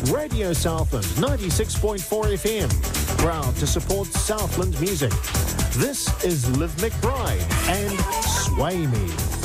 Radio Southland 96.4 FM. Proud to support Southland music. This is Liv McBride and Sway Me.